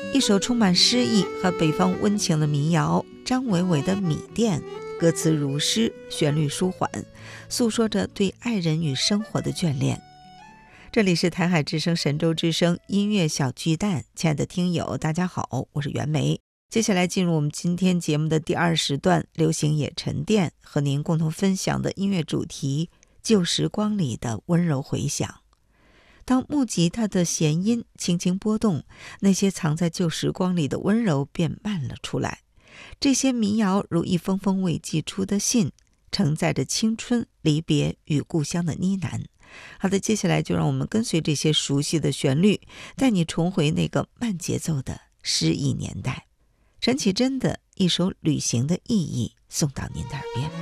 一首充满诗意和北方温情的民谣，张伟伟的《米店》，歌词如诗，旋律舒缓，诉说着对爱人与生活的眷恋。这里是台海之声神州之声音乐小巨蛋，亲爱的听友大家好，我是袁梅。接下来进入我们今天节目的第2时段，流行也沉淀，和您共同分享的音乐主题，旧时光里的温柔回响。当木吉他的弦音轻轻拨动，那些藏在旧时光里的温柔便漫了出来。这些民谣如一封封未寄出的信，承载着青春、离别与故乡的呢喃。好的，接下来就让我们跟随这些熟悉的旋律，带你重回那个慢节奏的诗意年代。陈绮贞的一首《旅行的意义》送到您的耳边。